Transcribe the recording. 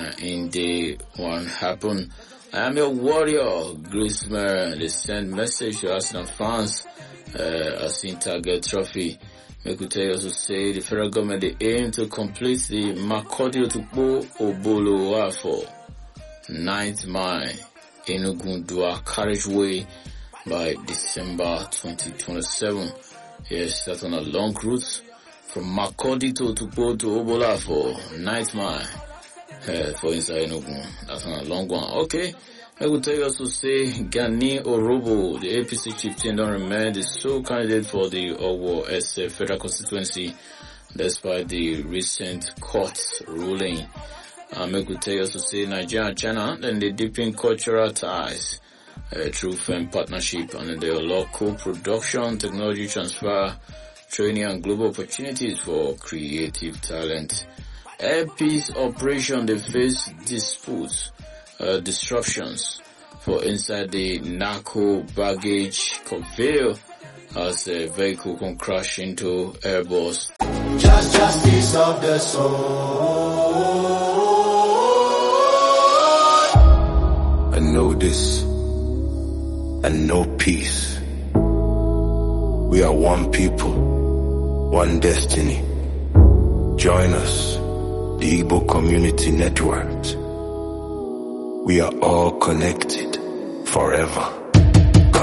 in day one happen. I am your warrior, Griezmann. They send message to Arsenal fans as Inter get trophy. Make we tell you also say the federal government they aim to complete the Makurdi Otukpo Obolo for 9th mile Enugu Dua carriageway by December 2027. Yes, that's on a long route from Makurdi to Otukpo to Obola for 9th mile for inside Enugu. That's on a long one. Okay. I will tell you also say Gani Orobo, the APC chieftain, don't remain the sole candidate for the Owo SF federal constituency despite the recent court ruling. I will tell you also say Nigeria and China, then they deepen cultural ties through firm partnership and the local production, technology transfer, training and global opportunities for creative talent. Air peace operation, they face disputes. Disruptions for inside the narco baggage conveyor as a vehicle can crash into Airbus. Just justice of the soul. I know this. I know peace. We are one people, one destiny. Join us, the Igbo Community Network. We are all connected forever.